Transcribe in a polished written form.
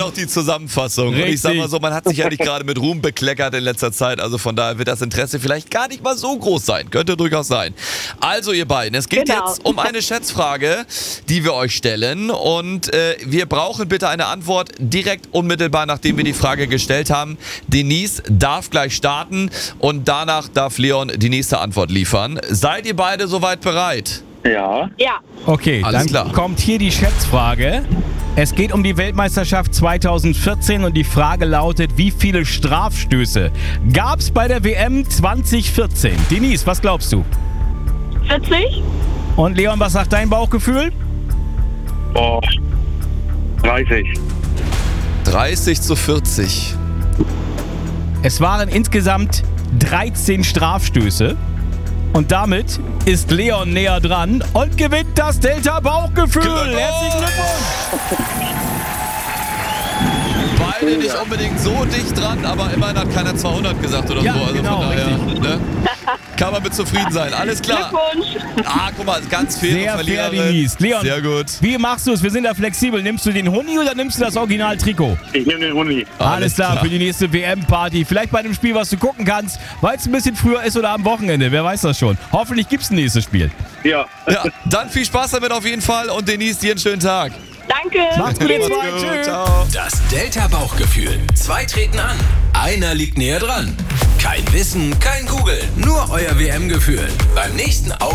noch die Zusammenfassung. Und ich Richtig. sag mal so, man hat sich ja nicht gerade mit Ruhm bekleckert in letzter Zeit. Also von daher wird das Interesse vielleicht gar nicht mal so groß sein. Könnte durchaus sein. Also ihr beiden, es geht Genau. jetzt um eine Schätzfrage, die wir euch stellen. Und wir brauchen bitte eine Antwort direkt unmittelbar, nachdem wir die Frage gestellt haben. Denise darf gleich starten und danach darf Leon die nächste Antwort liefern. Seid ihr beide soweit bereit? Ja. Ja. Okay, Alles dann klar. kommt hier die Schätzfrage. Es geht um die Weltmeisterschaft 2014 und die Frage lautet, wie viele Strafstöße gab es bei der WM 2014? Denise, was glaubst du? 40? Und Leon, was sagt dein Bauchgefühl? Oh. 30. 30-40. Es waren insgesamt 13 Strafstöße. Und damit ist Leon näher dran und gewinnt das Delta Bauchgefühl. Glückwunsch! Herzlichen Glückwunsch! Beide nicht unbedingt so dicht dran, aber immerhin hat keiner 200 gesagt oder Ja, so. Also genau, von daher richtig. ne, kann man mit zufrieden sein. Alles klar. Glückwunsch. Guck mal, ganz faire Sehr fair, Verliererin. Denise. Leon, Sehr gut. wie machst du es? Wir sind da flexibel. Nimmst du den Huni oder nimmst du das Original-Trikot? Ich nehme den Huni. Alles klar, für die nächste WM-Party. Vielleicht bei einem Spiel, was du gucken kannst, weil es ein bisschen früher ist oder am Wochenende. Wer weiß das schon. Hoffentlich gibt es ein nächstes Spiel. Ja. Ja, dann viel Spaß damit auf jeden Fall und Denise, dir einen schönen Tag. Danke. Macht's gut, ihr Macht's zwei. gut, Tschüss. ciao. Das Delta-Bauchgefühl. 2 treten an. Einer liegt näher dran. Kein Wissen, kein Googeln. Nur euer WM-Gefühl. Beim nächsten